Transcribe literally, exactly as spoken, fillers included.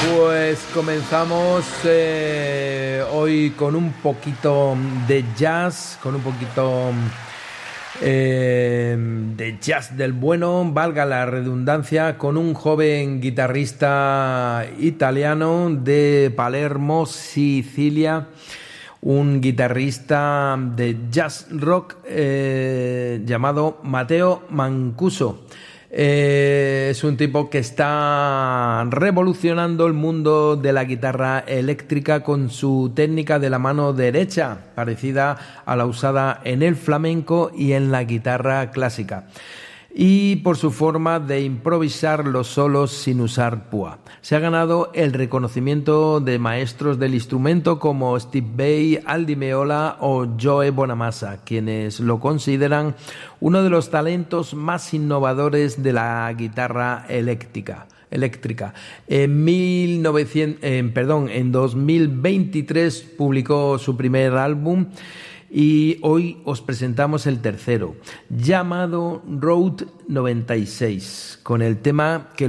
Pues comenzamos eh, hoy con un poquito de jazz, con un poquito eh, de jazz del bueno, valga la redundancia, con un joven guitarrista italiano de Palermo, Sicilia, un guitarrista de jazz rock eh, llamado Matteo Mancuso. Eh, es un tipo que está revolucionando el mundo de la guitarra eléctrica con su técnica de la mano derecha, parecida a la usada en el flamenco y en la guitarra clásica, y por su forma de improvisar los solos sin usar púa. Se ha ganado el reconocimiento de maestros del instrumento como Steve Vai, Al Di Meola o Joe Bonamassa, quienes lo consideran uno de los talentos más innovadores de la guitarra eléctrica. eléctrica. En, mil novecientos, eh, perdón, en dos mil veintitrés publicó su primer álbum y hoy os presentamos el tercero, llamado Route noventa y seis, con el tema que